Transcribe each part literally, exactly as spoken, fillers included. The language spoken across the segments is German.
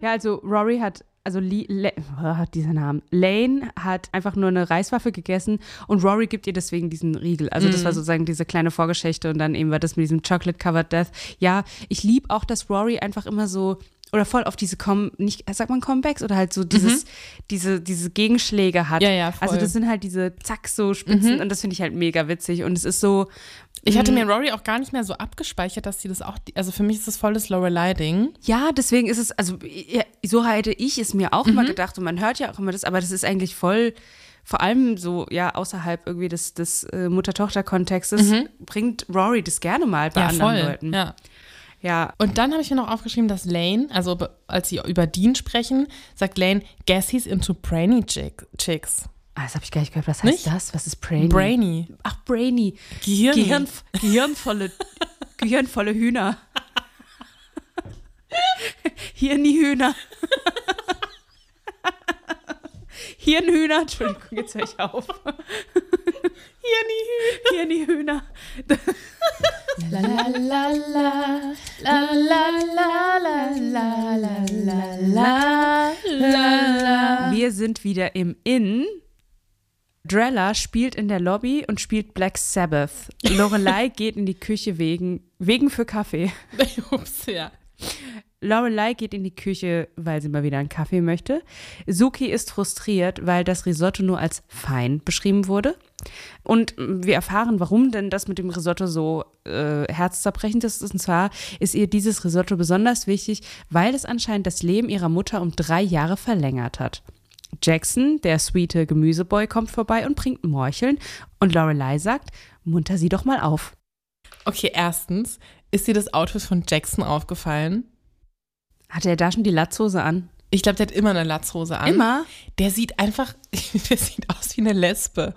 Ja, also Rory hat, also Lee, Le, oh, dieser Name, Lane hat einfach nur eine Reiswaffe gegessen und Rory gibt ihr deswegen diesen Riegel. Also das war sozusagen diese kleine Vorgeschichte und dann eben war das mit diesem Chocolate-Covered Death. Ja, ich liebe auch, dass Rory einfach immer so oder voll auf diese, Com- nicht, sagt man Comebacks oder halt so dieses, mhm. diese, diese Gegenschläge hat. Ja, ja, voll. Also das sind halt diese zack so Spitzen mhm. und das finde ich halt mega witzig und es ist so. Ich hatte mir Rory auch gar nicht mehr so abgespeichert, dass sie das auch, also für mich ist das voll das Lorelei-Ding. Ja, deswegen ist es, also so hätte ich es mir auch mhm. immer gedacht und man hört ja auch immer das, aber das ist eigentlich voll, vor allem so, ja, außerhalb irgendwie des, des äh, Mutter-Tochter-Kontextes mhm. bringt Rory das gerne mal bei ja, anderen voll. Leuten. Ja, Ja. Und dann habe ich mir noch aufgeschrieben, dass Lane, also als sie über Dean sprechen, sagt Lane, guess he's into brainy chick- chicks. Ah, das habe ich gar nicht gehört. Was heißt nicht? das? Was ist Brainy? Brainy. Ach, Brainy. Gehirn. Gehirn, gehirnvolle, gehirnvolle Hühner. Hirni-Hühner. Hirnhühner. Entschuldigung, jetzt höre ich auf. Hirni-Hühner. Hirni-Hühner. La la la la la la la la la la la la. Wir sind wieder im Inn. Drella spielt in der Lobby und spielt Black Sabbath. Lorelei geht in die Küche wegen, wegen für Kaffee. Ups, ja. Lorelei geht in die Küche, weil sie mal wieder einen Kaffee möchte. Sookie ist frustriert, weil das Risotto nur als fein beschrieben wurde. Und wir erfahren, warum denn das mit dem Risotto so äh, herzzerbrechend ist. Und zwar ist ihr dieses Risotto besonders wichtig, weil es anscheinend das Leben ihrer Mutter um drei Jahre verlängert hat. Jackson, der sweete Gemüseboy, kommt vorbei und bringt Morcheln. Und Lorelei sagt, munter sie doch mal auf. Okay, erstens, ist dir das Outfit von Jackson aufgefallen? Hatte er da schon die Latzhose an? Ich glaube, der hat immer eine Latzhose an. Immer? Der sieht einfach, der sieht aus wie eine Lesbe.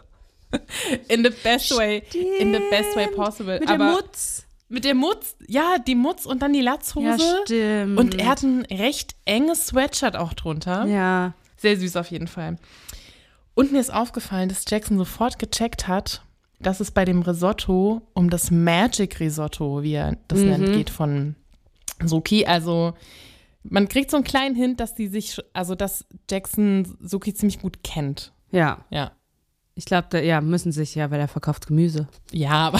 In the best way, in the best way possible. Mit Aber der Mutz. Mit der Mutz, ja, die Mutz und dann die Latzhose. Ja, stimmt. Und er hat ein recht enges Sweatshirt auch drunter. Ja. Sehr süß auf jeden Fall. Und mir ist aufgefallen, dass Jackson sofort gecheckt hat, dass es bei dem Risotto um das Magic Risotto, wie er das mhm. nennt, geht von Sookie. Also man kriegt so einen kleinen Hint, dass die sich, also dass Jackson Sookie ziemlich gut kennt. Ja. Ja. Ich glaube, ja, müssen sich ja, weil er verkauft Gemüse. Ja, aber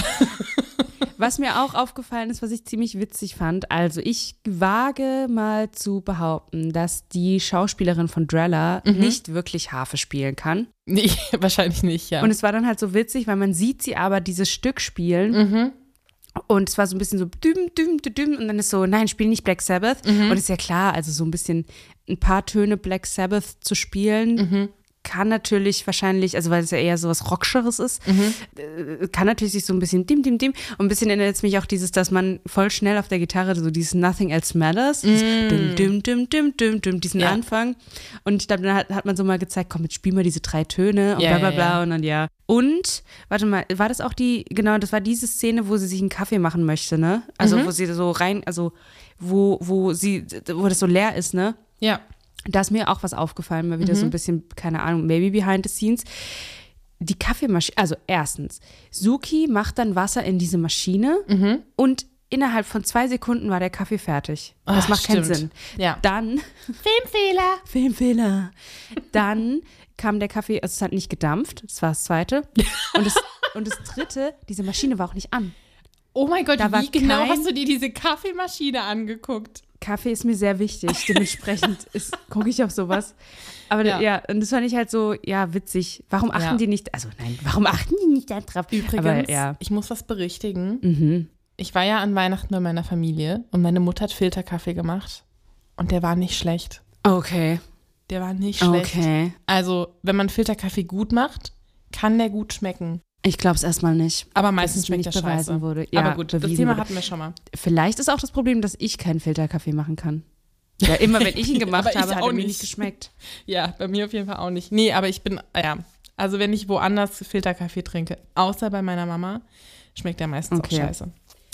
was mir auch aufgefallen ist, was ich ziemlich witzig fand, also ich wage mal zu behaupten, dass die Schauspielerin von Drella mhm. nicht wirklich Harfe spielen kann. Nee, wahrscheinlich nicht, ja. Und es war dann halt so witzig, weil man sieht sie aber dieses Stück spielen mhm. und es war so ein bisschen so düm, düm, düm und dann ist so, nein, spiel nicht Black Sabbath. Mhm. Und ist ja klar, also so ein bisschen ein paar Töne Black Sabbath zu spielen, mhm. kann natürlich wahrscheinlich, also weil es ja eher so was Rockscheres ist, mhm. äh, kann natürlich sich so ein bisschen dim, dim, dim und ein bisschen erinnert es mich auch dieses, dass man voll schnell auf der Gitarre so dieses Nothing Else Matters, dieses mm. dim, dim, dim, dim, dim, dim, diesen ja. Anfang und ich glaube, dann hat, hat man so mal gezeigt, komm, jetzt spiel mal diese drei Töne und ja, bla bla bla ja, ja. und dann ja. Und, warte mal, war das auch die, genau, das war diese Szene, wo sie sich einen Kaffee machen möchte, ne? Also mhm. wo sie so rein, also wo, wo sie, wo das so leer ist, ne? Ja. Da ist mir auch was aufgefallen, mal wieder mhm. so ein bisschen, keine Ahnung, maybe behind the scenes. Die Kaffeemaschine, also erstens, Sookie macht dann Wasser in diese Maschine mhm. und innerhalb von zwei Sekunden war der Kaffee fertig. Das Ach, macht stimmt. keinen Sinn. Ja. Dann, Filmfehler. Filmfehler. Dann kam der Kaffee, also es hat nicht gedampft, das war das Zweite. Und das, und das Dritte, diese Maschine war auch nicht an. Oh mein Gott, da wie genau kein, hast du dir diese Kaffeemaschine angeguckt? Kaffee ist mir sehr wichtig, dementsprechend gucke ich auf sowas. Aber ja. ja, und das fand ich halt so, ja, witzig. Warum achten ja. die nicht, also nein, warum achten die nicht da drauf? Übrigens, Aber, ja. ich muss was berichtigen. Mhm. Ich war ja an Weihnachten bei meiner Familie und meine Mutter hat Filterkaffee gemacht und der war nicht schlecht. Okay. Der war nicht schlecht. Okay. Also, wenn man Filterkaffee gut macht, kann der gut schmecken. Ich glaube es erstmal nicht. Aber meistens schmeckt der scheiße. Wurde. Ja, aber gut, das Thema wurde. hatten wir schon mal. Vielleicht ist auch das Problem, dass ich keinen Filterkaffee machen kann. Ja, immer wenn ich ihn gemacht habe, hat er mir nicht geschmeckt. Ja, bei mir auf jeden Fall auch nicht. Nee, aber ich bin, ja, also wenn ich woanders Filterkaffee trinke, außer bei meiner Mama, schmeckt der meistens okay. auch scheiße.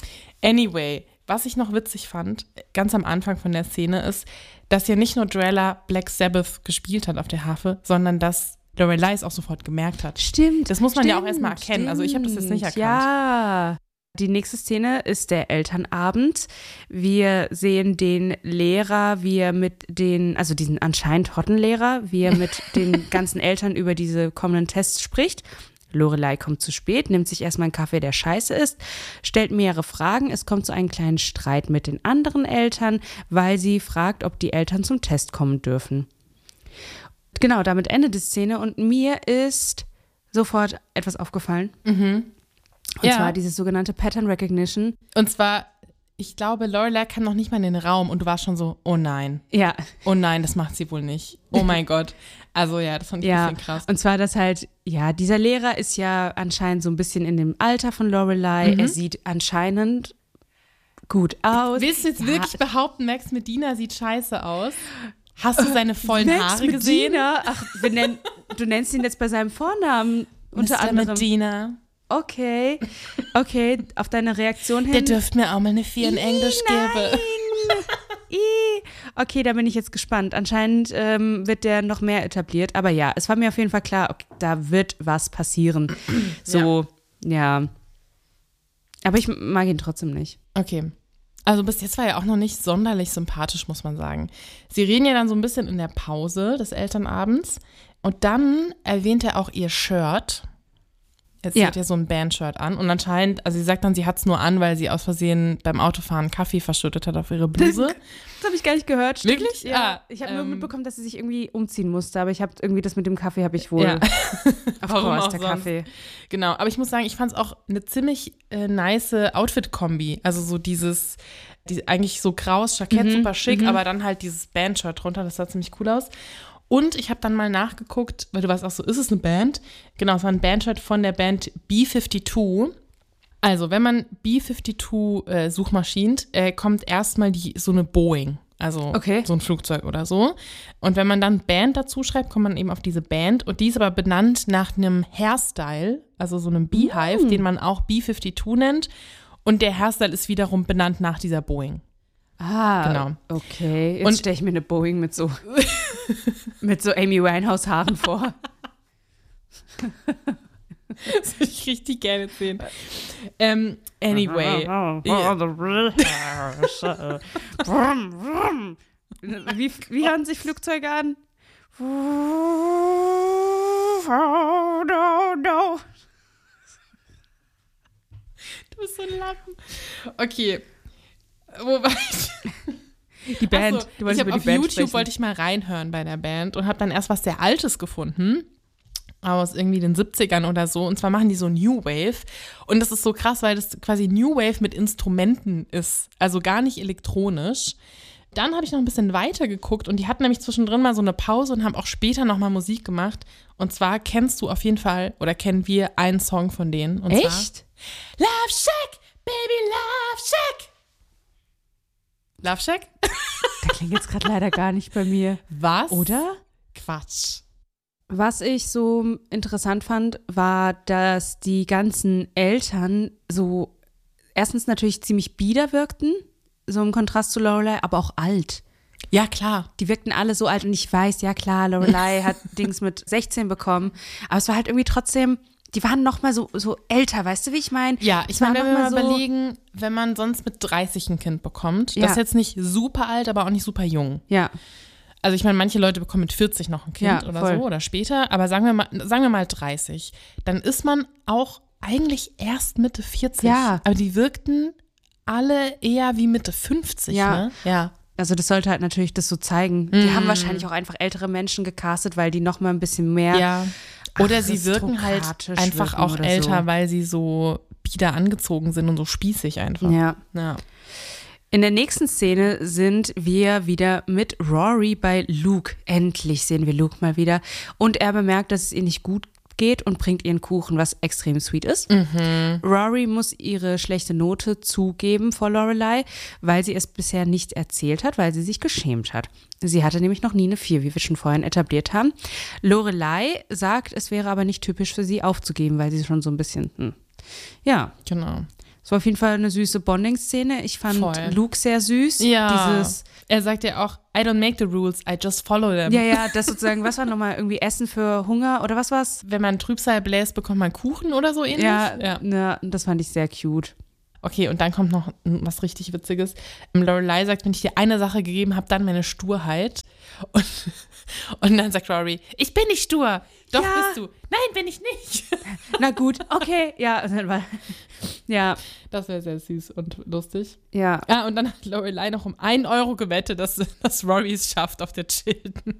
Anyway, was ich noch witzig fand, ganz am Anfang von der Szene ist, dass ja nicht nur Drella Black Sabbath gespielt hat auf der Harfe, sondern dass Lorelei es auch sofort gemerkt hat. Stimmt. Das muss man stimmt, ja auch erstmal erkennen. Stimmt, also ich habe das jetzt nicht erkannt. Ja. Die nächste Szene ist der Elternabend. Wir sehen den Lehrer, wie er mit den, also diesen anscheinend hotten Lehrer, wie er mit den ganzen Eltern über diese kommenden Tests spricht. Lorelei kommt zu spät, nimmt sich erstmal einen Kaffee, der scheiße ist, stellt mehrere Fragen. Es kommt zu einem kleinen Streit mit den anderen Eltern, weil sie fragt, ob die Eltern zum Test kommen dürfen. Genau, damit endet die Szene und mir ist sofort etwas aufgefallen. Mhm. Und ja. zwar dieses sogenannte Pattern Recognition. Und zwar, ich glaube, Lorelei kam noch nicht mal in den Raum und du warst schon so, oh nein. Ja. Oh nein, das macht sie wohl nicht. Oh mein Gott. Also ja, das fand ich ja. ein bisschen krass. Und zwar, dass halt, ja, dieser Lehrer ist ja anscheinend so ein bisschen in dem Alter von Lorelei. Mhm. Er sieht anscheinend gut aus. Willst du jetzt ja. wirklich behaupten, Max Medina sieht scheiße aus? Hast du seine vollen Max Haare Medina? gesehen? Ach, wir nennen, du nennst ihn jetzt bei seinem Vornamen unter Mister anderem. Medina. Okay, okay, auf deine Reaktion hin. Der dürfte mir auch mal eine vier in Englisch geben. Okay, da bin ich jetzt gespannt. Anscheinend ähm, wird der noch mehr etabliert. Aber ja, es war mir auf jeden Fall klar, okay, da wird was passieren. So, ja. ja. Aber ich mag ihn trotzdem nicht. Okay. Also bis jetzt war er auch noch nicht sonderlich sympathisch, muss man sagen. Sie reden ja dann so ein bisschen in der Pause des Elternabends. Und dann erwähnt er auch ihr Shirt. Jetzt ja. hat ja so ein Bandshirt an und anscheinend, also sie sagt dann, sie hat es nur an, weil sie aus Versehen beim Autofahren Kaffee verschüttet hat auf ihre Bluse. Das habe ich gar nicht gehört. Stimmt. Wirklich? Ja. Ah, ich habe ähm, nur mitbekommen, dass sie sich irgendwie umziehen musste, aber ich habe irgendwie das mit dem Kaffee habe ich wohl. Ja. Auf Warum course, auch der sonst? Kaffee. Genau, aber ich muss sagen, ich fand es auch eine ziemlich äh, nice Outfit-Kombi. Also so dieses, die, eigentlich so graues Jackett, Mhm, super schick, mhm. aber dann halt dieses Bandshirt drunter, das sah ziemlich cool aus. Und ich habe dann mal nachgeguckt, weil du warst auch so, ist es eine Band? Genau, es war ein Bandshirt von der Band B zweiundfünfzig. Also, wenn man B zweiundfünfzig äh, suchmaschint, äh, kommt erstmal die so eine Boeing, also okay. so ein Flugzeug oder so. Und wenn man dann Band dazu schreibt, kommt man eben auf diese Band. Und die ist aber benannt nach einem Hairstyle, also so einem Beehive, mm. den man auch B zweiundfünfzig nennt. Und der Hairstyle ist wiederum benannt nach dieser Boeing. Ah, genau. Okay. Jetzt stelle ich mir eine Boeing mit so, mit so Amy Winehouse-Haaren vor. Das würde ich richtig gerne sehen. Ähm, anyway. wie, wie hören sich Flugzeuge an? Du bist so ein Lappen. Okay. Wo war ich? Die Band. So, du wolltest ich über auf die Band YouTube sprechen. wollte ich mal reinhören bei der Band und habe dann erst was sehr Altes gefunden. Aus irgendwie den siebzigern oder so. Und zwar machen die so New Wave. Und das ist so krass, weil das quasi New Wave mit Instrumenten ist. Also gar nicht elektronisch. Dann habe ich noch ein bisschen weiter geguckt und die hatten nämlich zwischendrin mal so eine Pause und haben auch später nochmal Musik gemacht. Und zwar kennst du auf jeden Fall, oder kennen wir einen Song von denen. Und Echt? Zwar Love Shack, Baby Love Shack. Love Shack? Der klingt jetzt gerade leider gar nicht bei mir. Was? Oder? Quatsch. Was ich so interessant fand, war, dass die ganzen Eltern so erstens natürlich ziemlich bieder wirkten, so im Kontrast zu Lorelei, aber auch alt. Ja, klar. Die wirkten alle so alt und ich weiß, ja klar, Lorelei hat Dings mit sechzehn bekommen, aber es war halt irgendwie trotzdem, die waren noch mal so, so älter, weißt du, wie ich meine? Ja, ich Es war meine, wenn wir noch mal mal so- überlegen, wenn man sonst mit dreißig ein Kind bekommt, Ja. das ist jetzt nicht super alt, aber auch nicht super jung. Ja, Also ich meine, manche Leute bekommen mit vierzig noch ein Kind Ja, oder voll. so oder später, aber sagen wir mal, sagen wir mal dreißig, dann ist man auch eigentlich erst Mitte vierzig. Ja. Aber die wirkten alle eher wie Mitte fünfzig, Ja. ne? Ja. also das sollte halt natürlich das so zeigen. Die haben wahrscheinlich auch einfach ältere Menschen gecastet, weil die noch mal ein bisschen mehr Ja. Oder sie wirken halt aristokratisch einfach wirken auch oder älter, so. weil sie so bieder angezogen sind und so spießig einfach. Ja. Ja. In der nächsten Szene sind wir wieder mit Rory bei Luke. Endlich sehen wir Luke mal wieder. Und er bemerkt, dass es ihr nicht gut geht und bringt ihr einen Kuchen, was extrem sweet ist. Mhm. Rory muss ihre schlechte Note zugeben vor Lorelei, weil sie es bisher nicht erzählt hat, weil sie sich geschämt hat. Sie hatte nämlich noch nie eine vier, wie wir schon vorhin etabliert haben. Lorelei sagt, es wäre aber nicht typisch für sie aufzugeben, weil sie schon so ein bisschen, hm. ja, Genau. es war auf jeden Fall eine süße Bonding-Szene. Ich fand Voll. Luke sehr süß. Ja. Dieses, Er sagt ja auch, I don't make the rules, I just follow them. ja, ja, das sozusagen, was war nochmal, irgendwie Essen für Hunger oder was war's? Wenn man Trübsal bläst, bekommt man Kuchen oder so ähnlich. Ja, ja. ja, das fand ich sehr cute. Okay, und dann kommt noch was richtig Witziges. Lorelei sagt, wenn ich dir eine Sache gegeben habe, dann meine Sturheit. Und, und dann sagt Rory, ich bin nicht stur. Doch, ja. Bist du. Nein, bin ich nicht. Na gut, okay. Ja, ja. Das wäre sehr süß und lustig. Ja. Ja, und dann hat Lorelei noch um einen Euro gewettet, dass, dass Rory es schafft auf der Chilton.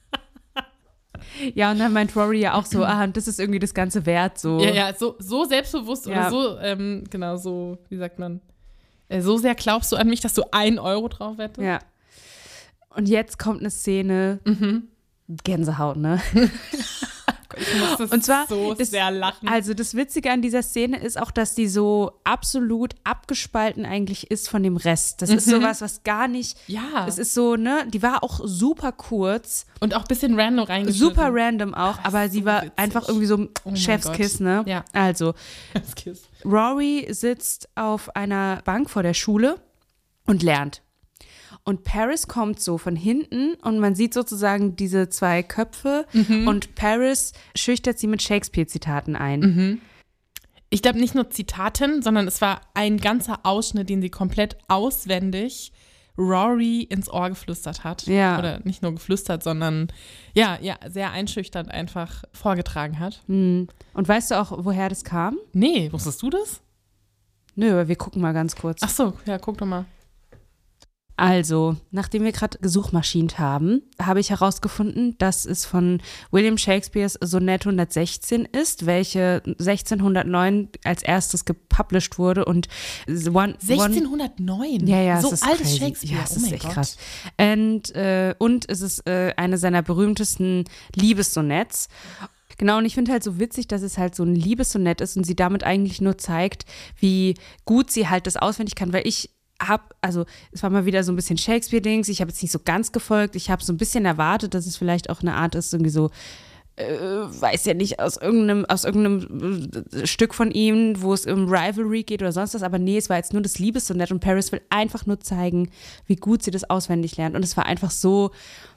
Ja, und dann meint Rory ja auch so, ah, das ist irgendwie das Ganze wert, so. Ja, ja, so, so selbstbewusst ja. oder so, ähm, genau, so, wie sagt man, äh, so sehr glaubst du an mich, dass du einen Euro drauf wettest? Ja. Und jetzt kommt eine Szene, mhm. Gänsehaut, ne? Ich muss das und zwar, so das, sehr lachen. Also das Witzige an dieser Szene ist auch, dass die so absolut abgespalten eigentlich ist von dem Rest. Das mhm. ist sowas, was gar nicht, ja. Es ist so, ne, die war auch super kurz. Und auch ein bisschen random reingeschnitten. Super random auch, aber, aber sie so war witzig. einfach irgendwie so ein oh Chefskiss, ne? Ja. Also, Chefskiss. Rory sitzt auf einer Bank vor der Schule und lernt. Und Paris kommt so von hinten und man sieht sozusagen diese zwei Köpfe mhm. und Paris schüchtert sie mit Shakespeare-Zitaten ein. Mhm. Ich glaube nicht nur Zitaten, sondern es war ein ganzer Ausschnitt, den sie komplett auswendig Rory ins Ohr geflüstert hat. Ja. Oder nicht nur geflüstert, sondern ja, ja, sehr einschüchternd einfach vorgetragen hat. Mhm. Und weißt du auch, woher das kam? Nee, wusstest du das? Nö, aber wir gucken mal ganz kurz. Ach so, ja, guck doch mal. Also, nachdem wir gerade gesuchmaschint haben, habe ich herausgefunden, dass es von William Shakespeares Sonette hundertsechzehn ist, welche sechzehnhundertneun als erstes gepublished wurde und one, sechzehnhundertneun? One, ja, ja, so es ist altes crazy. Shakespeare, ja, es oh ist mein echt Gott. krass. Und, äh, und es ist äh, eine seiner berühmtesten Liebessonetts. Genau, und ich finde halt so witzig, dass es halt so ein Liebessonett ist und sie damit eigentlich nur zeigt, wie gut sie halt das auswendig kann, weil ich hab, also es war mal wieder so ein bisschen Shakespeare-Dings, ich habe jetzt nicht so ganz gefolgt, ich habe so ein bisschen erwartet, dass es vielleicht auch eine Art ist, irgendwie so, äh, weiß ja nicht, aus irgendeinem, aus irgendeinem Stück von ihm, wo es um Rivalry geht oder sonst was, aber nee, es war jetzt nur das Liebessonett und Paris will einfach nur zeigen, wie gut sie das auswendig lernt und es war einfach so,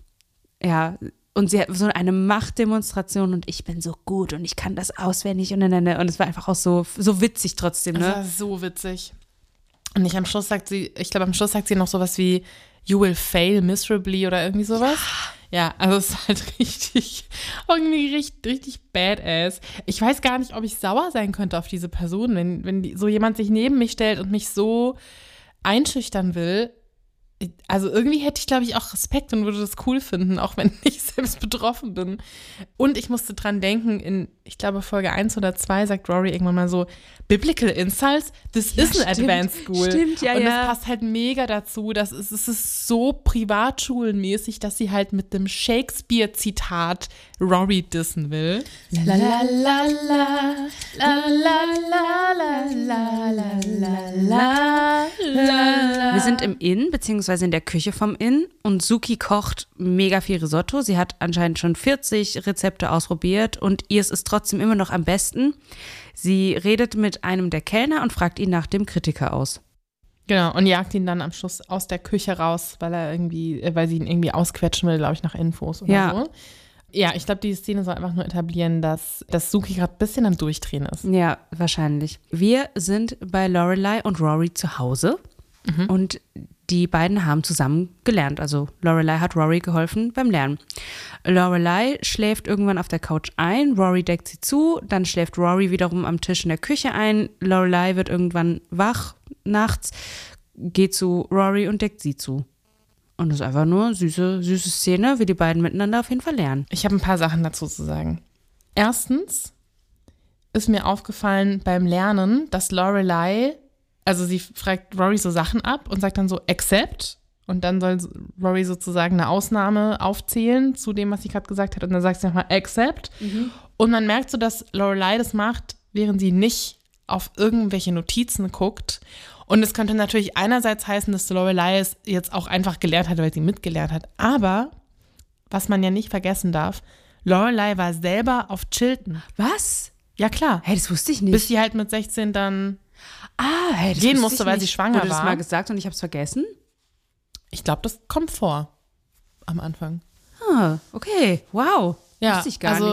ja, und sie hat so eine Machtdemonstration und ich bin so gut und ich kann das auswendig und und es war einfach auch so, so witzig trotzdem, ne? Das war so witzig. Und nicht am Schluss sagt sie, ich glaube am Schluss sagt sie noch sowas wie You will fail miserably oder irgendwie sowas. Ja, ja, also es ist halt richtig, irgendwie richtig, richtig badass. Ich weiß gar nicht, ob ich sauer sein könnte auf diese Person, wenn, wenn die, so jemand sich neben mich stellt und mich so einschüchtern will. Also irgendwie hätte ich, glaube ich, auch Respekt und würde das cool finden, auch wenn ich selbst betroffen bin. Und ich musste dran denken, in, ich glaube, Folge eins oder zwei sagt Rory irgendwann mal so, Biblical Insults, this ja, isn't stimmt, advanced school. Stimmt, ja, und ja. das passt halt mega dazu, dass es, es ist so privatschulenmäßig, dass sie halt mit dem Shakespeare-Zitat Rory dissen will. La la la la, la la la la la la la. Wir sind im Inn, beziehungsweise in der Küche vom Inn und Suki kocht mega viel Risotto. Sie hat anscheinend schon vierzig Rezepte ausprobiert und ihr ist es trotzdem immer noch am besten. Sie redet mit einem der Kellner und fragt ihn nach dem Kritiker aus. Genau, und jagt ihn dann am Schluss aus der Küche raus, weil er irgendwie, weil sie ihn irgendwie ausquetschen will, glaube ich, nach Infos oder ja. so. Ja, ich glaube, die Szene soll einfach nur etablieren, dass, dass Suki gerade ein bisschen am Durchdrehen ist. Ja, wahrscheinlich. Wir sind bei Lorelei und Rory zu Hause mhm. und die beiden haben zusammen gelernt. Also Lorelei hat Rory geholfen beim Lernen. Lorelei schläft irgendwann auf der Couch ein, Rory deckt sie zu, dann schläft Rory wiederum am Tisch in der Küche ein. Lorelei wird irgendwann wach nachts, geht zu Rory und deckt sie zu. Und das ist einfach nur eine süße, süße Szene, wie die beiden miteinander auf jeden Fall lernen. Ich habe ein paar Sachen dazu zu sagen. Erstens ist mir aufgefallen beim Lernen, dass Lorelei, also sie fragt Rory so Sachen ab und sagt dann so accept und dann soll Rory sozusagen eine Ausnahme aufzählen zu dem, was sie gerade gesagt hat und dann sagt sie nochmal accept mhm. und man merkt so, dass Lorelei das macht, während sie nicht auf irgendwelche Notizen guckt. Und es könnte natürlich einerseits heißen, dass Lorelei es jetzt auch einfach gelernt hat, weil sie mitgelernt hat. Aber, was man ja nicht vergessen darf, Lorelei war selber auf Chilton. Was? Ja, klar. Hey, das wusste ich nicht. Bis sie halt mit sechzehn dann ah, hey, das gehen musste, weil nicht. sie schwanger Wurde war. das mal gesagt und ich habe es vergessen? Ich glaube, das kommt vor am Anfang. Ah, okay. Wow. Ja, wusste ich gar also, nicht.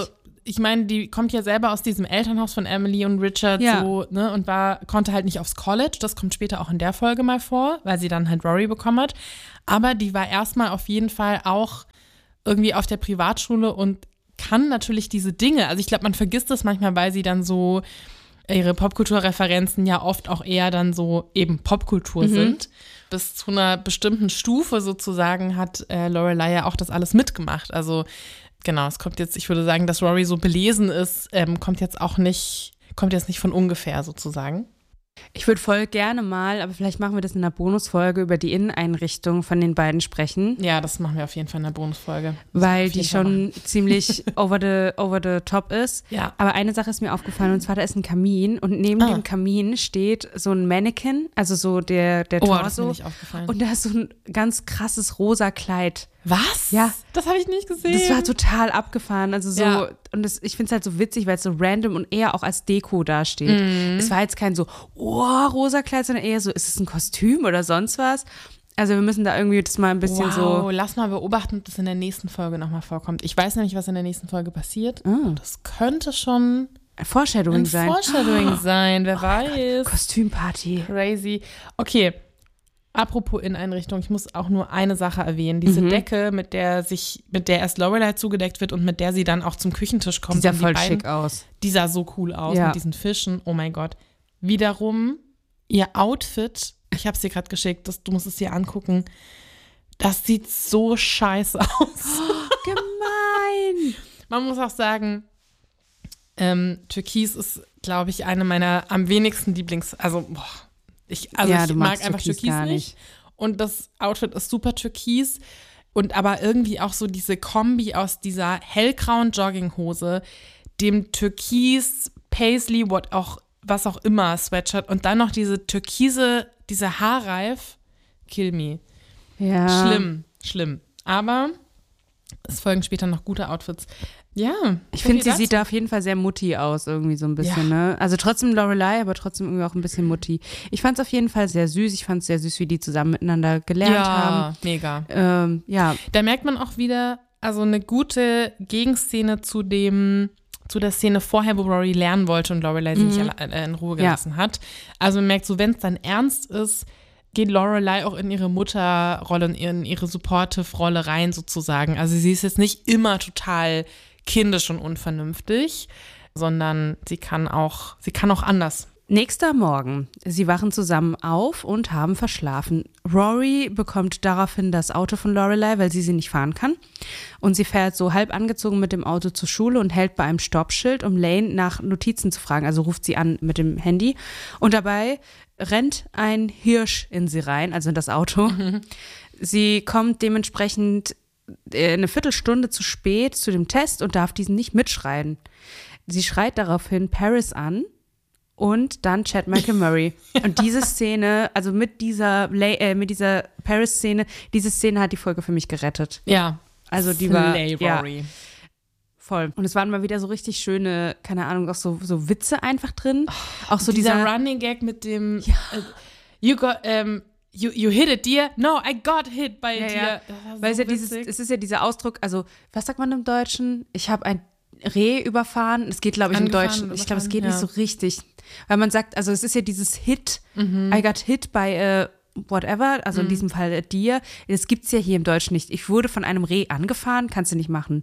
ich meine, die kommt ja selber aus diesem Elternhaus von Emily und Richard Ja. so, ne, und war, konnte halt nicht aufs College. Das kommt später auch in der Folge mal vor, weil sie dann halt Rory bekommen hat. Aber die war erstmal auf jeden Fall auch irgendwie auf der Privatschule und kann natürlich diese Dinge, also ich glaube, man vergisst das manchmal, weil sie dann so ihre Popkulturreferenzen ja oft auch eher dann so eben Popkultur Mhm. sind. Bis zu einer bestimmten Stufe sozusagen hat äh, Lorelai ja auch das alles mitgemacht. Also genau, es kommt jetzt, ich würde sagen, dass Rory so belesen ist, ähm, kommt jetzt auch nicht, kommt jetzt nicht von ungefähr sozusagen. Ich würde voll gerne mal, aber vielleicht machen wir das in einer Bonusfolge, über die Inneneinrichtung von den beiden sprechen. Ja, das machen wir auf jeden Fall in der Bonusfolge. Weil Auf jeden die Fall schon ziemlich over the, over the top ist. Ja. Aber eine Sache ist mir aufgefallen, und zwar da ist ein Kamin und neben Ah. dem Kamin steht so ein Mannequin, also so der, der Oh, das ist mir Torso. nicht aufgefallen. Und da ist so ein ganz krasses rosa Kleid. Was? Ja. Das habe ich nicht gesehen. Das war total abgefahren. Also so, Ja. und das, ich finde es halt so witzig, weil es so random und eher auch als Deko dasteht. Mhm. Es war jetzt kein so, oh, rosa Kleid, sondern eher so, ist es ein Kostüm oder sonst was? Also wir müssen da irgendwie das mal ein bisschen wow, so. lass mal beobachten, ob das in der nächsten Folge nochmal vorkommt. Ich weiß nämlich, was in der nächsten Folge passiert. Ah. Das könnte schon Foreshadowing ein sein. Foreshadowing sein, wer weiß. Kostümparty. Crazy. Okay, apropos Inneneinrichtung, ich muss auch nur eine Sache erwähnen. Diese Mhm. Decke, mit der sich, mit der erst Lorelai zugedeckt wird und mit der sie dann auch zum Küchentisch kommt. Sieht ja und die voll beiden, schick aus. Die sah so cool aus Ja. mit diesen Fischen. Oh mein Gott. Wiederum, ihr Outfit, ich habe es dir gerade geschickt, das, du musst es dir angucken. Das sieht so scheiße aus. Gemein. Man muss auch sagen, ähm, Türkis ist, glaube ich, eine meiner am wenigsten Lieblings-, also, boah, ich, also Ja, ich du mag magst einfach Türkis Türkis, gar nicht. nicht. Und das Outfit ist super türkis. Und aber irgendwie auch so diese Kombi aus dieser hellgrauen Jogginghose, dem Türkis, Paisley, what auch, was auch immer, Sweatshirt und dann noch diese türkise, diese Haarreif, kill me. Ja. Schlimm, schlimm. Aber es folgen später noch gute Outfits. Ja. Ich so finde, viel sie dazu. sieht da auf jeden Fall sehr mutti aus, irgendwie so ein bisschen, ne? Also trotzdem Lorelai, aber trotzdem irgendwie auch ein bisschen mutti. Ich fand es auf jeden Fall sehr süß. Ich fand es sehr süß, wie die zusammen miteinander gelernt ja, haben. mega. Ähm, ja, Da merkt man auch wieder, also eine gute Gegenszene zu dem, zu der Szene vorher, wo Rory lernen wollte und Lorelai sie nicht alle- äh, in Ruhe Ja. gelassen hat. Also man merkt so, wenn es dann ernst ist, geht Lorelai auch in ihre Mutterrolle, in ihre Supportive-Rolle rein sozusagen. Also sie ist jetzt nicht immer total kindisch und unvernünftig, sondern sie kann auch, sie kann auch anders. nächster Morgen. Sie wachen zusammen auf und haben verschlafen. Rory bekommt daraufhin das Auto von Lorelai, weil sie sie nicht fahren kann. Und sie fährt so halb angezogen mit dem Auto zur Schule und hält bei einem Stoppschild, um Lane nach Notizen zu fragen. Also ruft sie an mit dem Handy. Und dabei rennt ein Hirsch in sie rein, also in das Auto. Mhm. Sie kommt dementsprechend eine Viertelstunde zu spät zu dem Test und darf diesen nicht mitschreien. Sie schreit daraufhin Paris an und dann Chad McMurray. Ja. Und diese Szene, also mit dieser, äh, mit dieser Paris-Szene, diese Szene hat die Folge für mich gerettet. Ja. Also die war, Slay ja, Rory. voll. Und es waren mal wieder so richtig schöne, keine Ahnung, auch so, so Witze einfach drin. Oh, auch so dieser, dieser Running Gag mit dem Ja. äh, You got, ähm, You, you hit it, dear? No, I got hit by Ja, a ja. deer. Das war so Weil es ja dieses, witzig. es ist ja dieser Ausdruck, also was sagt man im Deutschen? Ich habe ein Reh überfahren. Es geht, glaube ich, im Angefahren Deutschen. und Ich glaube, es geht überfahren, nicht so richtig. Weil man sagt, also es ist ja dieses Hit, Mhm. I got hit by a whatever, also in diesem Fall a deer. Das gibt es ja hier im Deutschen nicht. Ich wurde von einem Reh angefahren, kannst du nicht machen.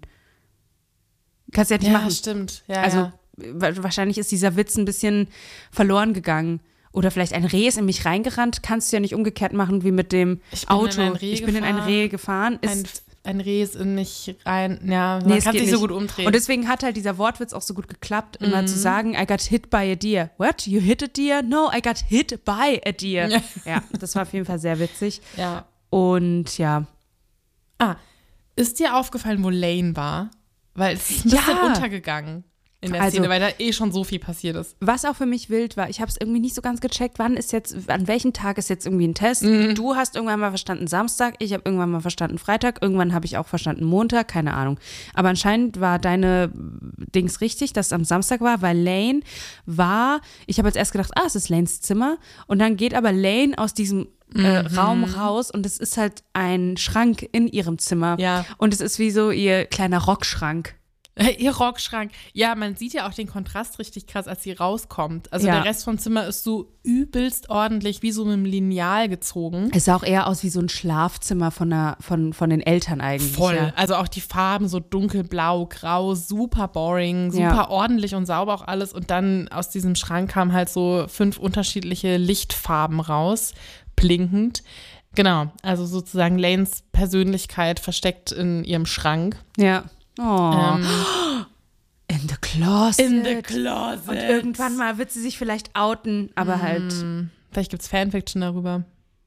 Kannst du ja nicht Ja, machen. stimmt. Ja, Also ja. wa- wahrscheinlich ist dieser Witz ein bisschen verloren gegangen. Oder vielleicht ein Reh ist in mich reingerannt, kannst du ja nicht umgekehrt machen wie mit dem Ich bin in Auto. ein Reh ich bin in ein gefahren. Reh gefahren. Ein, Ist, ein Reh ist in mich rein. Ja, man nee, es kann geht sich nicht. so gut umdrehen. Und deswegen hat halt dieser Wortwitz auch so gut geklappt, immer Mhm. zu sagen, I got hit by a deer. What? You hit a deer? No, I got hit by a deer. Ja. Ja, das war auf jeden Fall sehr witzig. ja. Und ja, Ah, ist dir aufgefallen, wo Lane war? Weil es ist ein bisschen Ja. untergegangen in der Also- Szene, weil da eh schon so viel passiert ist. was auch für mich wild war, ich habe es irgendwie nicht so ganz gecheckt, wann ist jetzt, an welchem Tag ist jetzt irgendwie ein Test? Mhm. Du hast irgendwann mal verstanden Samstag, ich habe irgendwann mal verstanden Freitag, irgendwann habe ich auch verstanden Montag, keine Ahnung. Aber anscheinend war deine Dings richtig, dass es am Samstag war, weil Lane war, ich habe jetzt erst gedacht, ah, es ist Lanes Zimmer und dann geht aber Lane aus diesem äh, Mhm. Raum raus und es ist halt ein Schrank in ihrem Zimmer. Ja. Und es ist wie so ihr kleiner Rockschrank. Ihr Rockschrank. Ja, man sieht ja auch den Kontrast richtig krass, als sie rauskommt. Also Ja. der Rest vom Zimmer ist so übelst ordentlich, wie so mit einem Lineal gezogen. Es sah auch eher aus wie so ein Schlafzimmer von, einer, von, von den Eltern eigentlich. Voll. Ja. Also auch die Farben so dunkelblau, grau, super boring, super Ja. ordentlich und sauber auch alles. Und dann aus diesem Schrank kamen halt so fünf unterschiedliche Lichtfarben raus, blinkend. Genau, also sozusagen Lanes Persönlichkeit versteckt in ihrem Schrank. Ja. Oh. Ähm, in the closet. in the closet. Und irgendwann mal wird sie sich vielleicht outen, aber halt. Hm, vielleicht gibt es Fanfiction darüber.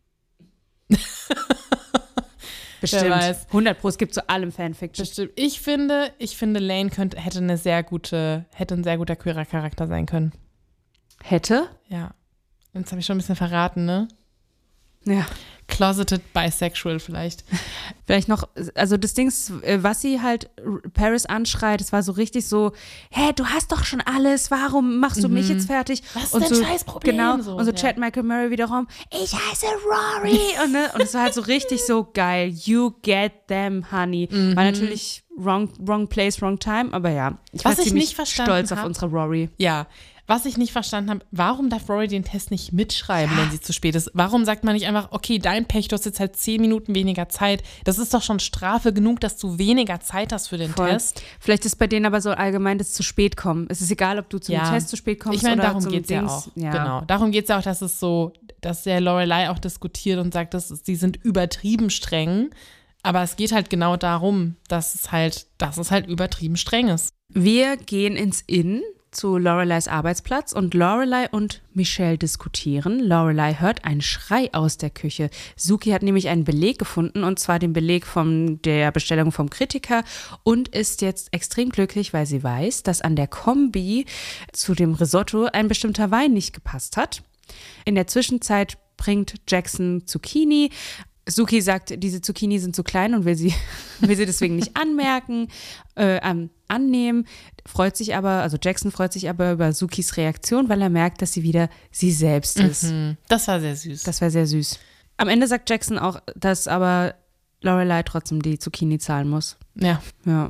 Bestimmt. Wer weiß. hundert Pro, es gibt zu allem Fanfiction. Bestimmt. Ich finde, ich finde Lane könnte, hätte eine sehr gute, hätte ein sehr guter queerer Charakter sein können. Hätte? Ja. Jetzt habe ich schon ein bisschen verraten, ne? Ja. Closeted bisexual vielleicht. Vielleicht noch, also das Ding ist, was sie halt Paris anschreit, es war so richtig so, hä, du hast doch schon alles, warum machst du mich jetzt fertig? Was ist und dein so, Scheißproblem? Genau, So, und so ja. Chad Michael Murray wiederum, ich heiße Rory. und, ne, und es war halt so richtig so geil, you get them, honey. Mhm. War natürlich wrong, wrong place, wrong time, aber ja, ich war Was ich ziemlich nicht verstanden stolz auf hab- unsere Rory. Ja. Was ich nicht verstanden habe, warum darf Rory den Test nicht mitschreiben, wenn sie zu spät ist? Warum sagt man nicht einfach, okay, dein Pech, du hast jetzt halt zehn Minuten weniger Zeit. Das ist doch schon Strafe genug, dass du weniger Zeit hast für den Voll. Test. Vielleicht ist bei denen aber so allgemein das zu spät kommen. Es ist egal, ob du zum Ja. Test zu spät kommst Ich meine, oder darum zum geht es ja Dings. auch. Ja. Genau. Darum geht es ja auch, dass es so, dass der Lorelei auch diskutiert und sagt, dass es, die sind übertrieben streng. Aber es geht halt genau darum, dass es halt, dass es halt übertrieben streng ist. Wir gehen ins Inn zu Lorelei's Arbeitsplatz und Lorelei und Michelle diskutieren. Lorelei hört einen Schrei aus der Küche. Suki hat nämlich einen Beleg gefunden, und zwar den Beleg von der Bestellung vom Kritiker, und ist jetzt extrem glücklich, weil sie weiß, dass an der Kombi zu dem Risotto ein bestimmter Wein nicht gepasst hat. In der Zwischenzeit bringt Jackson Zucchini. Suki sagt, diese Zucchini sind zu klein und will sie, will sie deswegen nicht anmerken, äh, ähm, annehmen. Freut sich aber, also Jackson freut sich aber über Sukis Reaktion, weil er merkt, dass sie wieder sie selbst ist. Mhm. Das war sehr süß. Das war sehr süß. Am Ende sagt Jackson auch, dass aber Lorelei trotzdem die Zucchini zahlen muss. ja. Ja.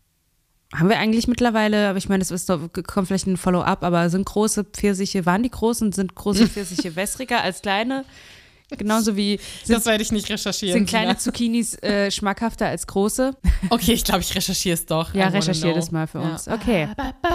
Haben wir eigentlich mittlerweile, aber ich meine, es ist doch, kommt vielleicht ein Follow-up, aber sind große Pfirsiche, waren die großen, sind große Pfirsiche wässriger als kleine? Genauso wie sind, Das werde ich nicht recherchieren. sind kleine Tina. Zucchinis äh, schmackhafter als große? Okay, ich glaube, ich recherchiere es doch. Ja, I wanna recherchiere know. das mal für Ja. uns. Okay.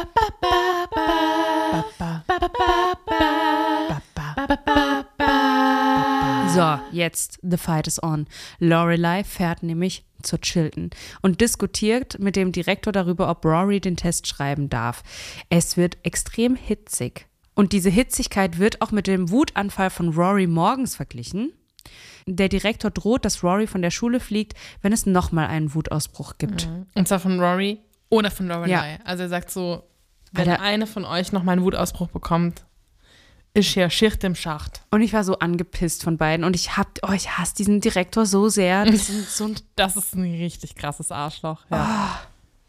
So, jetzt the fight is on. Lorelei fährt nämlich zur Chilton und diskutiert mit dem Direktor darüber, ob Rory den Test schreiben darf. Es wird extrem hitzig. Und diese Hitzigkeit wird auch mit dem Wutanfall von Rory morgens verglichen. Der Direktor droht, dass Rory von der Schule fliegt, wenn es nochmal einen Wutausbruch gibt. Und zwar von Rory oder von Lorelei. Ja. Also er sagt so, wenn Alter. eine von euch nochmal einen Wutausbruch bekommt, ist ja Schicht im Schacht. Und ich war so angepisst von beiden. Und ich hab, oh, ich hasse diesen Direktor so sehr. Das sind so ein, Das ist ein richtig krasses Arschloch. Ja.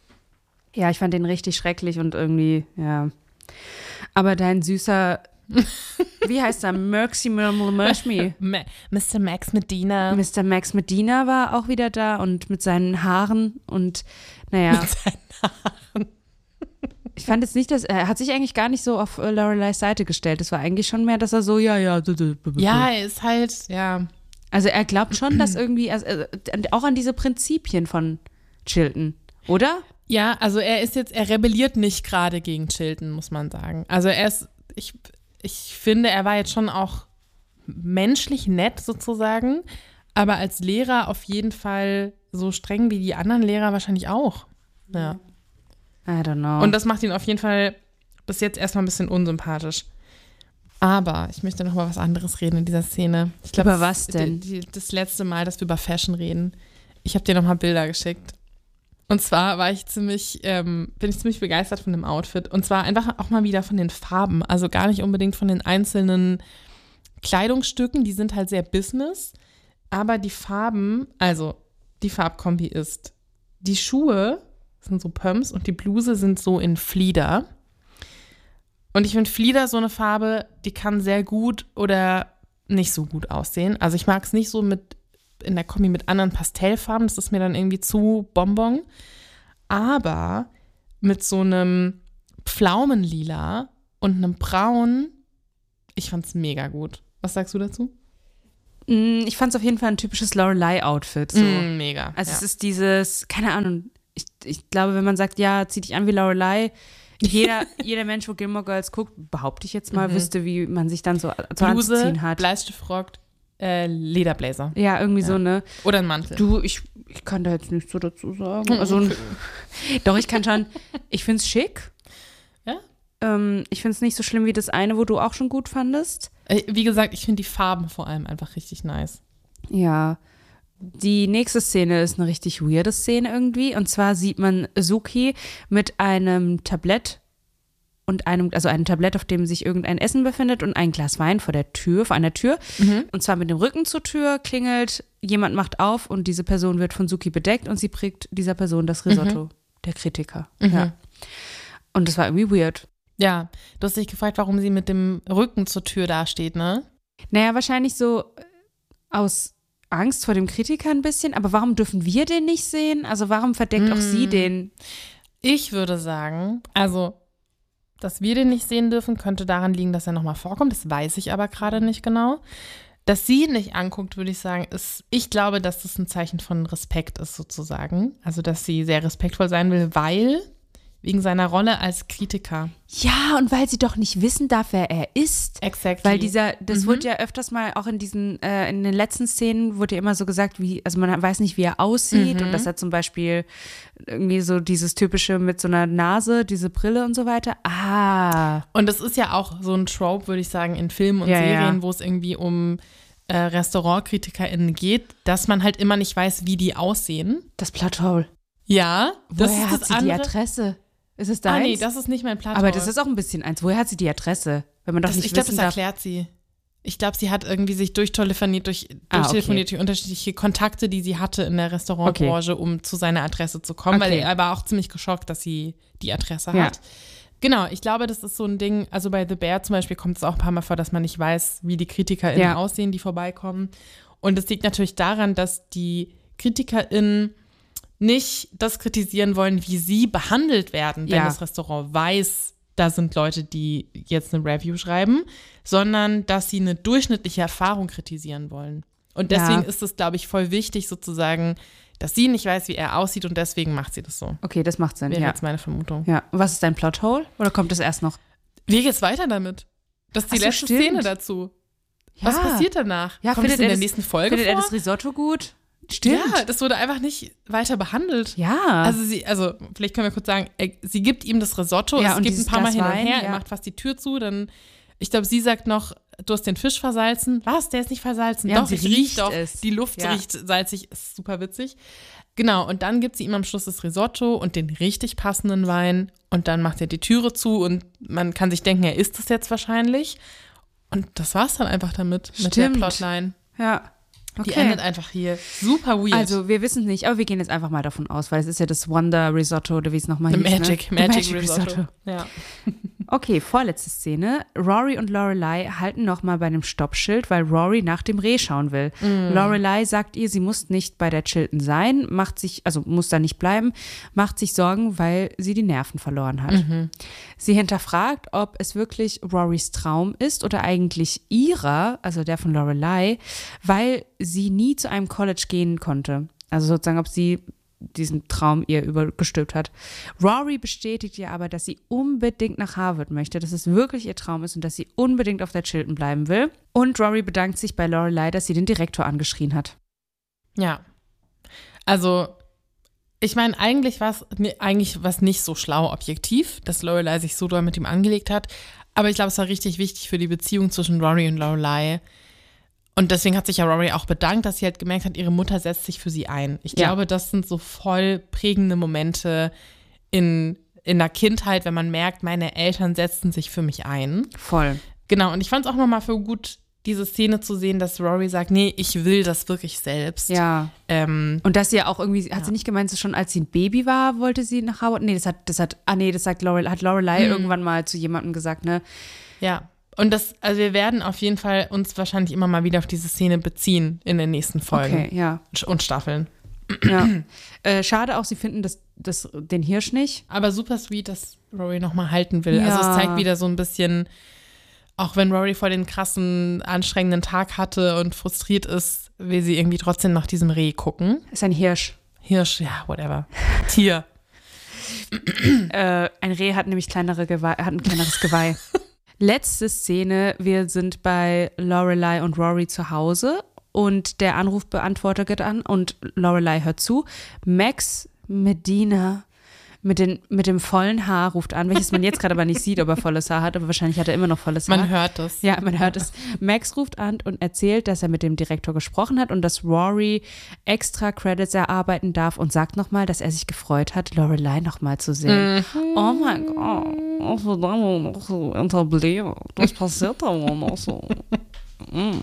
ja, ich fand den richtig schrecklich und irgendwie, ja. Aber dein süßer, wie heißt er? Merxy Mershmi. Ma- Mister Max Medina. Mister Max Medina war auch wieder da und mit seinen Haaren und naja. Mit seinen Haaren. Ich fand jetzt nicht, dass er hat sich eigentlich gar nicht so auf äh, Lorelei's Seite gestellt. Es war eigentlich schon mehr, dass er so, ja, ja. d- d- d- d- Ja, er ist halt, ja. Also er glaubt schon, dass irgendwie, also, äh, auch an diese Prinzipien von Chilton, oder? Ja, also er ist jetzt, er rebelliert nicht gerade gegen Chilton, muss man sagen. Also er ist, ich, ich finde, er war jetzt schon auch menschlich nett sozusagen, aber als Lehrer auf jeden Fall so streng wie die anderen Lehrer wahrscheinlich auch. Ja. I don't know. Und das macht ihn auf jeden Fall bis jetzt erstmal ein bisschen unsympathisch. Aber ich möchte noch mal was anderes reden in dieser Szene. Ich glaub, Über was denn? Die, die, das letzte Mal, dass wir über Fashion reden. Ich habe dir noch mal Bilder geschickt. Und zwar war ich ziemlich, ähm, bin ich ziemlich begeistert von dem Outfit. Und zwar einfach auch mal wieder von den Farben. Also gar nicht unbedingt von den einzelnen Kleidungsstücken. Die sind halt sehr Business. Aber die Farben, also die Farbkombi ist, die Schuhe sind so Pumps und die Bluse sind so in Flieder. Und ich finde Flieder so eine Farbe, die kann sehr gut oder nicht so gut aussehen. Also ich mag es nicht so mit in der Kombi mit anderen Pastellfarben. Das ist mir dann irgendwie zu Bonbon. Aber mit so einem Pflaumenlila und einem Braun. Ich fand's mega gut. Was sagst du dazu? Ich fand es auf jeden Fall ein typisches Lorelei-Outfit. So. Mm, mega. Also ja. es ist dieses, keine Ahnung, ich, ich glaube, wenn man sagt, ja, zieh dich an wie Lorelei, jeder, jeder Mensch, wo Gilmore Girls guckt, behaupte ich jetzt mal, mhm. wüsste, wie man sich dann so, so Bluse, anzuziehen hat. Bleistiftrock, äh, Lederblazer. Ja, irgendwie ja. so, ne? Oder ein Mantel. Du, ich, ich kann da jetzt nichts so dazu sagen. Also, doch, ich kann schon, ich find's schick. Ja? Ähm, ich find's nicht so schlimm wie das eine, wo du auch schon gut fandest. Wie gesagt, ich finde die Farben vor allem einfach richtig nice. Ja. Die nächste Szene ist eine richtig weirde Szene irgendwie. Und zwar sieht man Sookie mit einem Tablett und einem, also einem Tablett, auf dem sich irgendein Essen befindet und ein Glas Wein vor der Tür, vor einer Tür. Mhm. Und zwar mit dem Rücken zur Tür, klingelt, jemand macht auf und diese Person wird von Sookie bedeckt und sie prägt dieser Person das Risotto. Mhm. Der Kritiker. Mhm. Ja. Und das war irgendwie weird. Ja, du hast dich gefragt, warum sie mit dem Rücken zur Tür dasteht, ne? Naja, wahrscheinlich so aus Angst vor dem Kritiker ein bisschen. Aber warum dürfen wir den nicht sehen? Also warum verdeckt mm. auch sie den? Ich würde sagen, also, dass wir den nicht sehen dürfen, könnte daran liegen, dass er nochmal vorkommt. Das weiß ich aber gerade nicht genau. Dass sie ihn nicht anguckt, würde ich sagen, ist, ich glaube, dass das ein Zeichen von Respekt ist sozusagen. Also, dass sie sehr respektvoll sein will, weil... Wegen seiner Rolle als Kritiker. Ja, und weil sie doch nicht wissen darf, wer er ist. Exactly. Weil dieser, das mhm. wurde ja öfters mal, auch in diesen, äh, in den letzten Szenen wurde ja immer so gesagt, wie, also man weiß nicht, wie er aussieht. Mhm. Und dass er zum Beispiel irgendwie so dieses typische mit so einer Nase, diese Brille und so weiter. Ah. Und das ist ja auch so ein Trope, würde ich sagen, in Filmen und ja, Serien, ja. wo es irgendwie um äh, RestaurantkritikerInnen geht, dass man halt immer nicht weiß, wie die aussehen. Das Plothole. Ja. Woher das ist hat das sie andere. Die Adresse? Ist es deins? Ah, nee, das ist nicht mein Plattform. Aber das ist auch ein bisschen eins. Woher hat sie die Adresse? Wenn man doch das, nicht ich glaube, das wissen darf. erklärt sie. Ich glaube, sie hat irgendwie sich durchtelefoniert, durch, ah, durchtelefoniert okay. durch unterschiedliche Kontakte, die sie hatte in der Restaurantbranche, okay. um zu seiner Adresse zu kommen, okay. weil er war auch ziemlich geschockt, dass sie die Adresse ja. hat. Genau, ich glaube, das ist so ein Ding, also bei The Bear zum Beispiel kommt es auch ein paar Mal vor, dass man nicht weiß, wie die KritikerInnen ja. aussehen, die vorbeikommen. Und es liegt natürlich daran, dass die KritikerInnen nicht das kritisieren wollen, wie sie behandelt werden, wenn ja. das Restaurant weiß, da sind Leute, die jetzt eine Review schreiben, sondern dass sie eine durchschnittliche Erfahrung kritisieren wollen. Und deswegen ja. ist es, glaube ich, voll wichtig sozusagen, dass sie nicht weiß, wie er aussieht und deswegen macht sie das so. Okay, das macht Sinn, Wäre ja. jetzt meine Vermutung. Ja. Und was ist dein Plothole? Oder kommt das erst noch? Wie geht's weiter damit? Das ist die Ach so, letzte stimmt. Szene dazu. Ja. Was passiert danach? Ja, kommt es in der das, nächsten Folge findet vor? er das Risotto gut? Stimmt. Ja, das wurde einfach nicht weiter behandelt. Ja. Also sie, also vielleicht können wir kurz sagen, er, sie gibt ihm das Risotto, ja, es und gibt ein paar Mal hin und Wein, her, ja. er macht fast die Tür zu, dann, ich glaube, sie sagt noch, du hast den Fisch versalzen. Was, der ist nicht versalzen? Ja, doch, ich riech doch, es. die Luft ja. riecht salzig, ist super witzig. Genau, und dann gibt sie ihm am Schluss das Risotto und den richtig passenden Wein und dann macht er die Türe zu und man kann sich denken, er isst es jetzt wahrscheinlich. Und das war's dann einfach damit, Stimmt. mit der Plotline. Ja. Die Okay. endet einfach hier. Super weird. Also wir wissen es nicht, aber wir gehen jetzt einfach mal davon aus, weil es ist ja das Wonder Risotto oder wie es nochmal hieß. Magic, ne? Magic, Magic Risotto. Risotto. Ja. Okay, vorletzte Szene. Rory und Lorelei halten nochmal bei einem Stoppschild, weil Rory nach dem Reh schauen will. Mm. Lorelei sagt ihr, sie muss nicht bei der Chilton sein, macht sich, also muss da nicht bleiben, macht sich Sorgen, weil sie die Nerven verloren hat. Mhm. Sie hinterfragt, ob es wirklich Rorys Traum ist oder eigentlich ihrer, also der von Lorelei, weil sie nie zu einem College gehen konnte. Also sozusagen, ob sie diesen Traum ihr übergestülpt hat. Rory bestätigt ihr aber, dass sie unbedingt nach Harvard möchte, dass es wirklich ihr Traum ist und dass sie unbedingt auf der Chilton bleiben will. Und Rory bedankt sich bei Lorelei, dass sie den Direktor angeschrien hat. Ja. Also, ich meine, eigentlich war es eigentlich was nicht so schlau objektiv, dass Lorelei sich so doll mit ihm angelegt hat. Aber ich glaube, es war richtig wichtig für die Beziehung zwischen Rory und Lorelei. Und deswegen hat sich ja Rory auch bedankt, dass sie halt gemerkt hat, ihre Mutter setzt sich für sie ein. Ich ja. glaube, das sind so voll prägende Momente in, in der Kindheit, wenn man merkt, meine Eltern setzten sich für mich ein. Voll. Genau, und ich fand es auch nochmal für gut, diese Szene zu sehen, dass Rory sagt, nee, ich will das wirklich selbst. Ja. Ähm, und dass sie ja auch irgendwie, hat ja. sie nicht gemeint, schon als sie ein Baby war, wollte sie nach Harvard? Nee, das hat, das hat, ah nee, das sagt Lorelei, hat Lorelei hm. irgendwann mal zu jemandem gesagt, ne? Ja. Und das, also wir werden auf jeden Fall uns wahrscheinlich immer mal wieder auf diese Szene beziehen in den nächsten Folgen. Okay, ja. Und Staffeln. Ja. Äh, schade auch, sie finden das, das, den Hirsch nicht. Aber super sweet, dass Rory nochmal halten will. Ja. Also es zeigt wieder so ein bisschen, auch wenn Rory vor den krassen, anstrengenden Tag hatte und frustriert ist, will sie irgendwie trotzdem nach diesem Reh gucken. Ist ein Hirsch. Hirsch, ja, whatever. Tier. äh, ein Reh hat nämlich kleinere Geweih, hat ein kleineres Geweih. Letzte Szene, wir sind bei Lorelai und Rory zu Hause und der Anrufbeantworter geht an und Lorelai hört zu. Max Medina mit, den, mit dem vollen Haar ruft an, welches man jetzt gerade aber nicht sieht, ob er volles Haar hat, aber wahrscheinlich hat er immer noch volles Haar. Man hört es. Ja, man hört es. Max ruft an und erzählt, dass er mit dem Direktor gesprochen hat und dass Rory extra Credits erarbeiten darf und sagt nochmal, dass er sich gefreut hat, Lorelai nochmal zu sehen. Mhm. Oh mein Gott, also da noch so etabliert. Das passiert da noch so. Mm.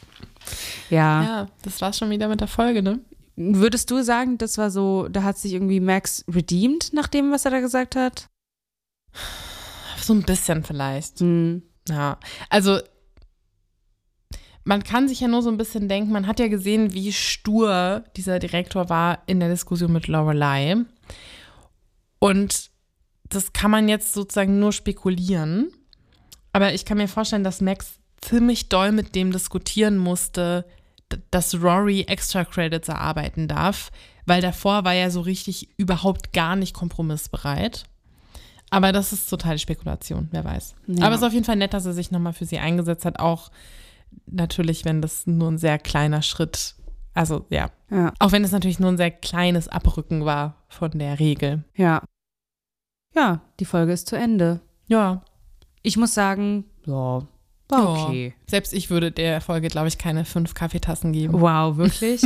Ja. Ja, das war's schon wieder mit der Folge, ne? Würdest du sagen, das war so, da hat sich irgendwie Max redeemed nach dem, was er da gesagt hat? So ein bisschen vielleicht. Hm. Ja, also man kann sich ja nur so ein bisschen denken, man hat ja gesehen, wie stur dieser Direktor war in der Diskussion mit Lorelai. Und das kann man jetzt sozusagen nur spekulieren. Aber ich kann mir vorstellen, dass Max ziemlich doll mit dem diskutieren musste, dass Rory extra Credits erarbeiten darf, weil davor war er so richtig überhaupt gar nicht kompromissbereit. Aber das ist totale Spekulation, wer weiß. Ja. Aber es ist auf jeden Fall nett, dass er sich nochmal für sie eingesetzt hat, auch natürlich, wenn das nur ein sehr kleiner Schritt, also ja, ja. Auch wenn es natürlich nur ein sehr kleines Abrücken war von der Regel. Ja. Ja, die Folge ist zu Ende. Ja. Ich muss sagen, ja, war okay. Ja, selbst ich würde der Folge, glaube ich, keine fünf Kaffeetassen geben. Wow, wirklich?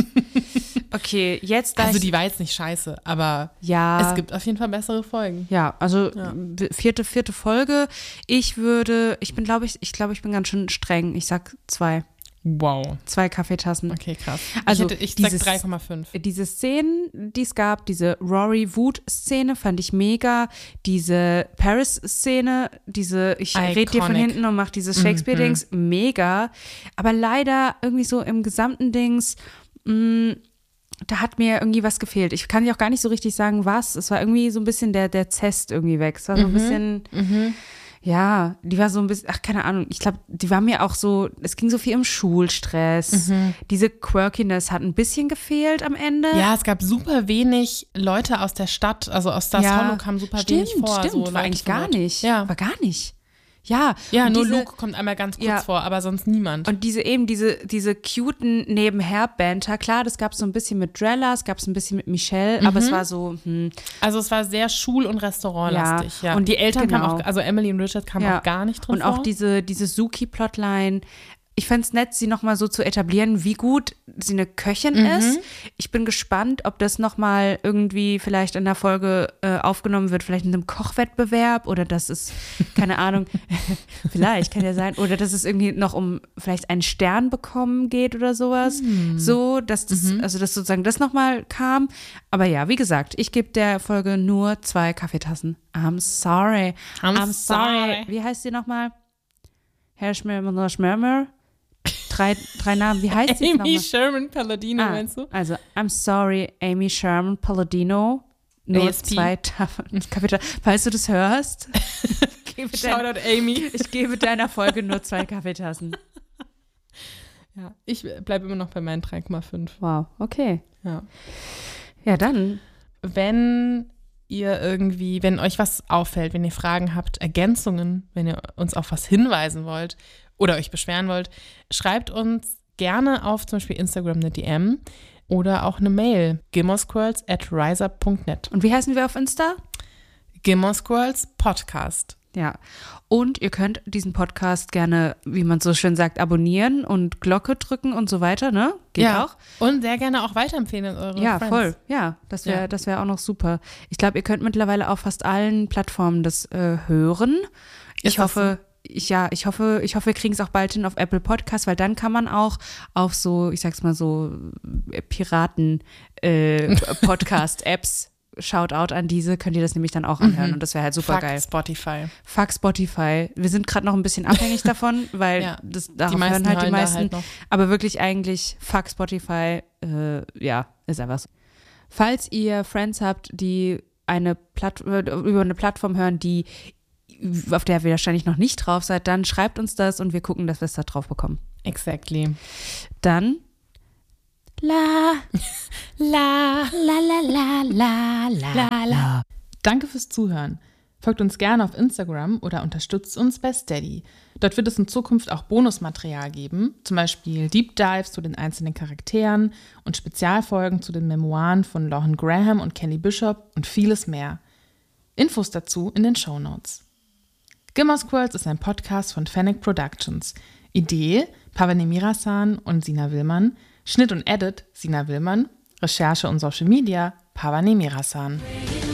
Okay, jetzt da Also ich, die war jetzt nicht scheiße, aber ja, es gibt auf jeden Fall bessere Folgen. Ja, also Ja. vierte, vierte Folge. Ich würde, ich bin, glaube ich, ich glaube, ich bin ganz schön streng. Ich sag zwei. Wow. Zwei Kaffeetassen. Okay, krass. Also ich, hätte, ich sag dieses- drei Komma fünf. Diese Szenen, die es gab, diese Rory-Wut-Szene fand ich mega. Diese Paris-Szene, diese, ich rede dir von Iconic. hinten und mach dieses Shakespeare-Dings, mega. Aber leider irgendwie so im gesamten Dings, mh, da hat mir irgendwie was gefehlt. Ich kann dir auch gar nicht so richtig sagen, was. Es war irgendwie so ein bisschen der, der Zest irgendwie weg. Es war so ein bisschen, Mhm. ja, die war so ein bisschen, ach, keine Ahnung, ich glaube, die war mir auch so, es ging so viel um Schulstress. Mhm. Diese Quirkiness hat ein bisschen gefehlt am Ende. Ja, es gab super wenig Leute aus der Stadt, also aus Stars Hollow kam super stimmt, wenig vor. Stimmt, so war Leute eigentlich von gar dort. nicht. Ja. War gar nicht. Ja, Ja, und nur diese, Luke kommt einmal ganz kurz Ja. vor, aber sonst niemand. Und diese eben, diese, diese cuten Nebenher-Banter, klar, das gab es so ein bisschen mit Drella, es gab es ein bisschen mit Michelle, aber es war so, hm, Also es war sehr schul- und restaurantlastig, ja. Ja. Und die Eltern Genau. kamen auch, also Emily und Richard kamen ja. auch gar nicht drin Und vor. auch diese, diese Suki-Plotline. Ich fände es nett, sie nochmal so zu etablieren, wie gut sie eine Köchin ist. Ich bin gespannt, ob das nochmal irgendwie vielleicht in der Folge äh, aufgenommen wird, vielleicht in einem Kochwettbewerb oder dass es, keine Ahnung, vielleicht, kann ja sein, oder dass es irgendwie noch um vielleicht einen Stern bekommen geht oder sowas. So, dass das, also dass sozusagen das nochmal kam. Aber ja, wie gesagt, ich gebe der Folge nur zwei Kaffeetassen. I'm sorry. I'm I'm sorry. sorry. Wie heißt sie nochmal? Herr Schmörmer, Schmörmer? Drei, drei Namen, wie heißt sie jetzt Amy nochmal? Sherman Palladino, Ah, meinst du? also, I'm sorry, Amy Sherman Palladino. Nur A S P. zwei Tafeln. Kapitel. Falls du das hörst, ich gebe, dein, Shoutout Amy. ich gebe deiner Folge nur zwei Kaffeetassen. Ja, ich bleibe immer noch bei meinen drei Komma fünf. Wow, okay. Ja. Ja, dann. Wenn ihr irgendwie, wenn euch was auffällt, wenn ihr Fragen habt, Ergänzungen, wenn ihr uns auf was hinweisen wollt oder euch beschweren wollt, schreibt uns gerne auf zum Beispiel Instagram eine D M oder auch eine Mail. gilmoresquirrels at riseup punkt net. Und wie heißen wir auf Insta? Gilmoresquirrels Podcast. Ja. Und ihr könnt diesen Podcast gerne, wie man so schön sagt, abonnieren und Glocke drücken und so weiter, ne? Geht ja. auch. Und sehr gerne auch weiterempfehlen an eure Ja, Friends. voll. Ja, das wäre Ja. das wäre auch noch super. Ich glaube, ihr könnt mittlerweile auf fast allen Plattformen das äh, hören. Ich Ist das hoffe, ich, ja, ich hoffe, ich hoffe, wir kriegen es auch bald hin auf Apple Podcasts, weil dann kann man auch auf so, ich sag's mal so, äh, Piraten-Podcast-Apps, Shoutout an diese, könnt ihr das nämlich dann auch anhören und das wäre halt super Fuck geil. Spotify. Fuck Spotify. Wir sind gerade noch ein bisschen abhängig davon, weil Ja, das, darauf die meisten hören halt die hören da meisten. halt noch. Aber wirklich eigentlich, fuck Spotify, äh, ja, ist einfach so. Falls ihr Friends habt, die eine Platt- über eine Plattform hören, die auf der ihr wahrscheinlich noch nicht drauf seid, dann schreibt uns das und wir gucken, dass wir es da drauf bekommen. Exactly. Dann la La, la la la la la la, la. Danke fürs Zuhören. Folgt uns gerne auf Instagram oder unterstützt uns bei Steady. Dort wird es in Zukunft auch Bonusmaterial geben, zum Beispiel Deep Dives zu den einzelnen Charakteren und Spezialfolgen zu den Memoiren von Lauren Graham und Kelly Bishop und vieles mehr. Infos dazu in den Shownotes. Gilmore Squirrels ist ein Podcast von Fennec Productions. Idee Pavane Mirasan und Sina Willmann. Schnitt und Edit Sina Willmann. Recherche und Social Media Pavane Mirasan.